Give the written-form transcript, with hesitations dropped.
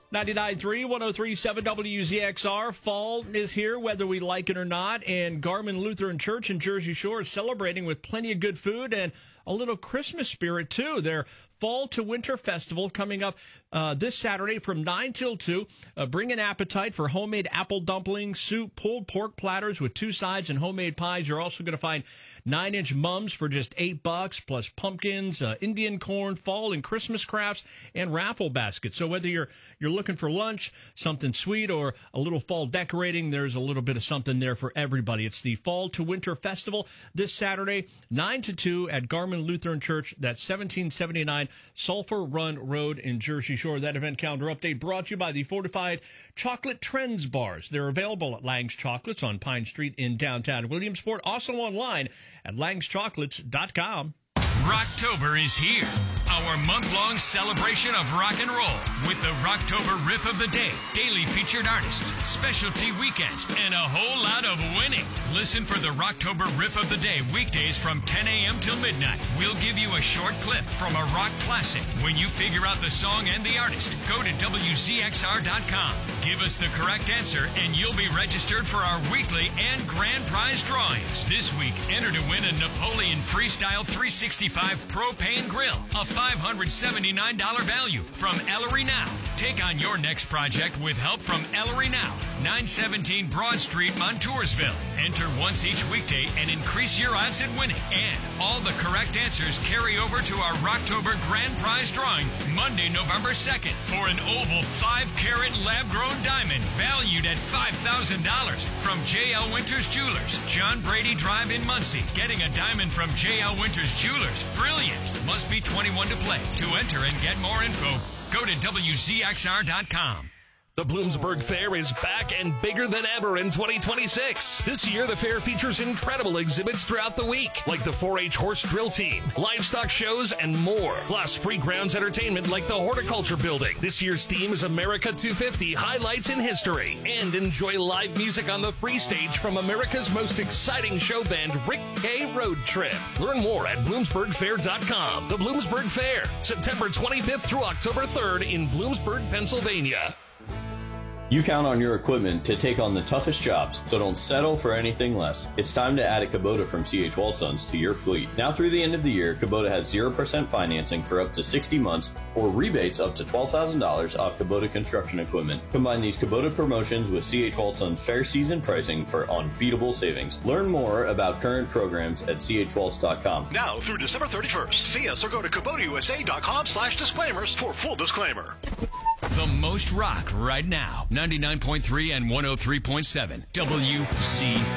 99.3, 103.7 WZXR. Fall is here, whether we like it or not, and Garmin Lutheran Church in Jersey Shore is celebrating with plenty of good food and a little Christmas spirit, too. Their Fall to Winter Festival coming up this Saturday from 9 till 2. Bring an appetite for homemade apple dumplings, soup, pulled pork platters with 2 sides, and homemade pies. You're also going to find 9-inch mums for just $8, plus pumpkins, Indian corn, fall and Christmas crafts, and raffle baskets. So whether you're looking for lunch, something sweet, or a little fall decorating, there's a little bit of something there for everybody. It's the Fall to Winter Festival this Saturday, 9 to 2 at Garmin Lutheran Church. That's 1779 Sulphur Run Road in Jersey Shore. That event calendar update brought to you by the Fortified Chocolate Trends Bars. They're available at Lang's Chocolates on Pine Street in downtown Williamsport. Also online at langschocolates.com. Rocktober is here. Our month-long celebration of rock and roll with the Rocktober Riff of the Day, daily featured artists, specialty weekends, and a whole lot of winning. Listen for the Rocktober Riff of the Day weekdays from 10 a.m. till midnight. We'll give you a short clip from a rock classic. When you figure out the song and the artist, go to WZXR.com. Give us the correct answer, and you'll be registered for our weekly and grand prize drawings. This week, enter to win a Napoleon Freestyle 365 propane grill, a $579 value from Ellery Now. Take on your next project with help from Ellery Now, 917 Broad Street, Montoursville. Enter once each weekday and increase your odds at winning. And all the correct answers carry over to our Rocktober Grand Prize drawing Monday, November 2nd for an oval 5-carat lab-grown diamond valued at $5,000 from J.L. Winters Jewelers, John Brady Drive in Muncie. Getting a diamond from J.L. Winters Jewelers. Brilliant. Must be 21 to play. To enter and get more info, go to WZXR.com. The Bloomsburg Fair is back and bigger than ever in 2026. This year, the fair features incredible exhibits throughout the week, like the 4-H horse drill team, livestock shows, and more. Plus, free grounds entertainment like the Horticulture Building. This year's theme is America 250, Highlights in History. And enjoy live music on the free stage from America's most exciting show band, Rick K. Road Trip. Learn more at BloomsburgFair.com. The Bloomsburg Fair, September 25th through October 3rd in Bloomsburg, Pennsylvania. You count on your equipment to take on the toughest jobs, so don't settle for anything less. It's time to add a Kubota from C.H. Waldsons to your fleet. Now through the end of the year, Kubota has 0% financing for up to 60 months or rebates up to $12,000 off Kubota construction equipment. Combine these Kubota promotions with C.H. Waldsons fair season pricing for unbeatable savings. Learn more about current programs at chwaltz.com. Now through December 31st, see us or go to KubotaUSA.com/disclaimers for full disclaimer. The most rock right now. 99.3 and 103.7 WC.